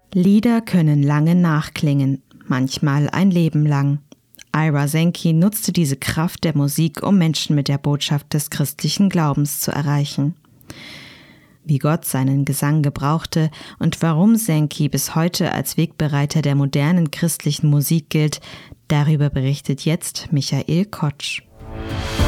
Lieder können lange nachklingen, manchmal ein Leben lang. Ira Sankey nutzte diese Kraft der Musik, um Menschen mit der Botschaft des christlichen Glaubens zu erreichen. Wie Gott seinen Gesang gebrauchte und warum Sankey bis heute als Wegbereiter der modernen christlichen Musik gilt, darüber berichtet jetzt Michael Kotsch.